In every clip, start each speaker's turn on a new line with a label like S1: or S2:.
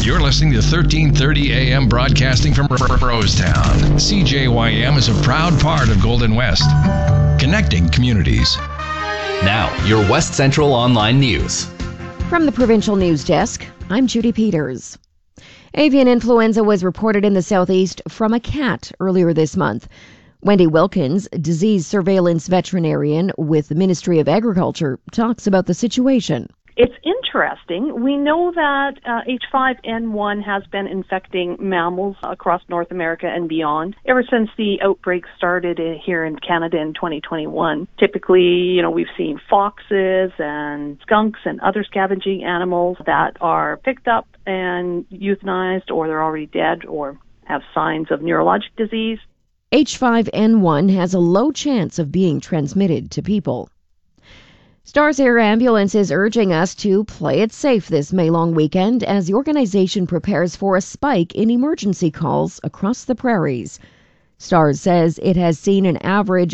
S1: You're listening to 1330 AM broadcasting from Rosetown. CJYM is a proud part of Golden West, connecting communities.
S2: Now, your West Central Online News.
S3: From the Provincial News Desk, I'm Judy Peters. Avian influenza was reported in the southeast from a cat earlier this month. Wendy Wilkins, disease surveillance veterinarian with the Ministry of Agriculture, talks about the situation.
S4: It's interesting. We know that H5N1 has been infecting mammals across North America and beyond ever since the outbreak started here in Canada in 2021. Typically, we've seen foxes and skunks and other scavenging animals that are picked up and euthanized, or they're already dead or have signs of neurologic disease.
S3: H5N1 has a low chance of being transmitted to people. Stars Air Ambulance is urging us to play it safe this May-long weekend as the organization prepares for a spike in emergency calls across the prairies. Stars says it has seen an average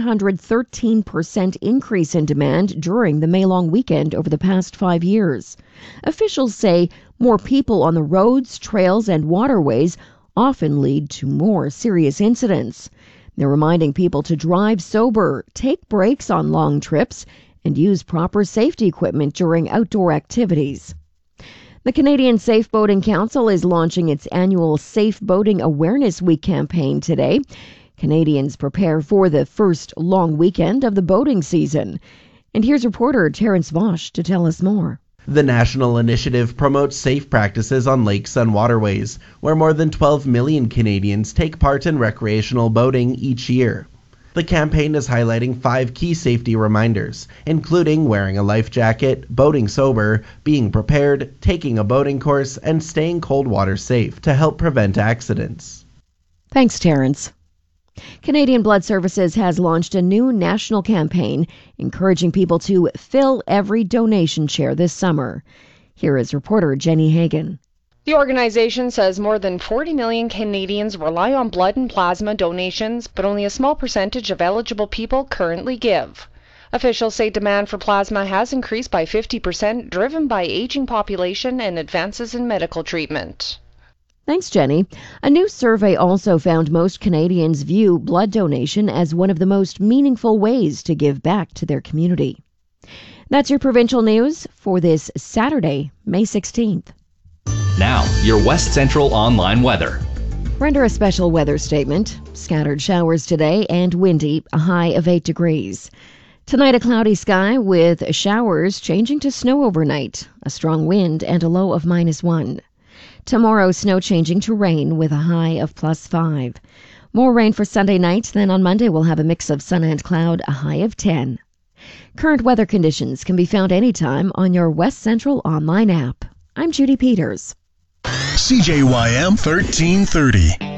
S3: 113% increase in demand during the May-long weekend over the past 5 years. Officials say more people on the roads, trails, and waterways often lead to more serious incidents. They're reminding people to drive sober, take breaks on long trips, and use proper safety equipment during outdoor activities. The Canadian Safe Boating Council is launching its annual Safe Boating Awareness Week campaign today. Canadians prepare for the first long weekend of the boating season. And here's reporter Terence Vosch to tell us more.
S5: The national initiative promotes safe practices on lakes and waterways, where more than 12 million Canadians take part in recreational boating each year. The campaign is highlighting 5 key safety reminders, including wearing a life jacket, boating sober, being prepared, taking a boating course, and staying cold water safe to help prevent accidents.
S3: Thanks, Terence. Canadian Blood Services has launched a new national campaign encouraging people to fill every donation chair this summer. Here is reporter Jenny Hagan.
S6: The organization says more than 40 million Canadians rely on blood and plasma donations, but only a small percentage of eligible people currently give. Officials say demand for plasma has increased by 50%, driven by aging population and advances in medical treatment.
S3: Thanks, Jenny. A new survey also found most Canadians view blood donation as one of the most meaningful ways to give back to their community. That's your provincial news for this Saturday, May 16th.
S2: Now, your West Central Online weather.
S3: We're under a special weather statement. Scattered showers today and windy, a high of 8 degrees. Tonight, a cloudy sky with showers changing to snow overnight, a strong wind and a low of -1. Tomorrow, snow changing to rain with a high of +5. More rain for Sunday night. Then on Monday, we'll have a mix of sun and cloud, a high of 10. Current weather conditions can be found anytime on your West Central Online app. I'm Judy Peters.
S1: CJYM 1330.